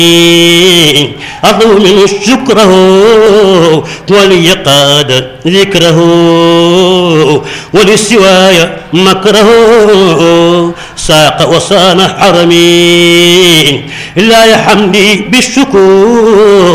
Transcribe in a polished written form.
أطول من شكره ولي قاد ذكره ولسواي مكره ساق وصان حرمي لا يحمدي بالشكور